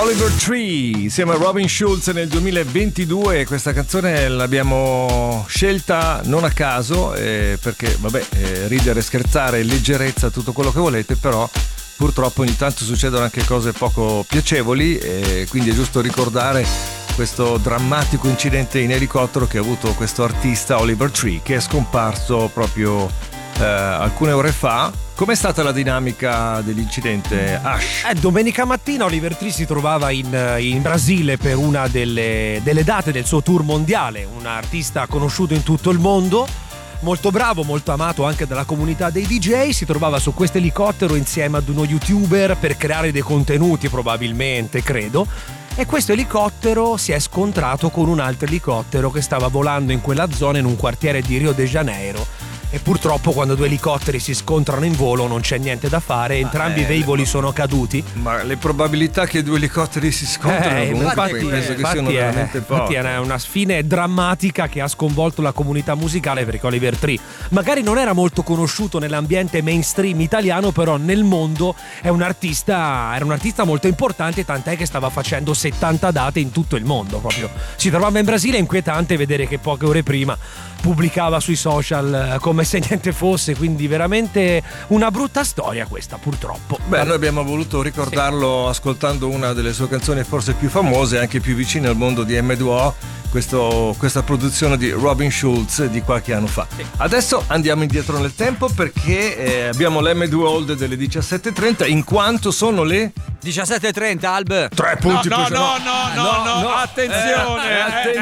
Oliver Tree insieme a Robin Schulz nel 2022. Questa canzone l'abbiamo scelta non a caso perché ridere, scherzare, leggerezza, tutto quello che volete, però purtroppo ogni tanto succedono anche cose poco piacevoli e quindi è giusto ricordare questo drammatico incidente in elicottero che ha avuto questo artista Oliver Tree, che è scomparso proprio alcune ore fa. Com'è stata la dinamica dell'incidente, Ash? Domenica mattina Oliver Tree si trovava in Brasile per una delle date del suo tour mondiale, un artista conosciuto in tutto il mondo, molto bravo, molto amato anche dalla comunità dei DJ. Si trovava su questo elicottero insieme ad uno youtuber per creare dei contenuti, probabilmente, credo. E questo elicottero si è scontrato con un altro elicottero che stava volando in quella zona, in un quartiere di Rio de Janeiro. E purtroppo quando due elicotteri si scontrano in volo non c'è niente da fare, entrambi i velivoli sono caduti. Ma le probabilità che due elicotteri si scontrano comunque penso che siano veramente poche. Infatti è una fine drammatica che ha sconvolto la comunità musicale, perché Oliver Tree magari non era molto conosciuto nell'ambiente mainstream italiano, però nel mondo era un artista molto importante, tant'è che stava facendo 70 date in tutto il mondo. Proprio si trovava in Brasile. È inquietante vedere che poche ore prima pubblicava sui social come se niente fosse, quindi veramente una brutta storia questa, purtroppo. Noi abbiamo voluto ricordarlo ascoltando una delle sue canzoni forse più famose, anche più vicine al mondo di M2O, questa produzione di Robin Schulz di qualche anno fa. Adesso andiamo indietro nel tempo perché abbiamo l'M2 Old delle 17.30, in quanto sono le 17.30, Alb. 3 punti no, attenzione.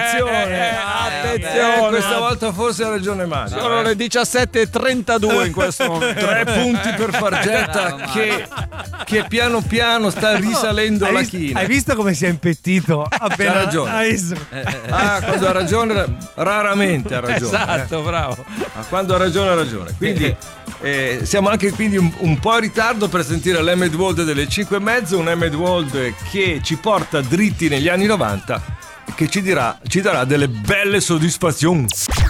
Questa volta forse ha ragione Mario. Sono le 17.32 in questo momento. 3 punti per Fargetta che piano piano sta risalendo la china. Hai visto come si è impettito? Appena ha ragione. Quando ha ragione, raramente ha ragione. Esatto, bravo. Ma quando ha ragione. Quindi siamo anche quindi un po' in ritardo per sentire l'M2 World delle 5:30, un M2 World che ci porta dritti negli anni 90 e che ci darà delle belle soddisfazioni.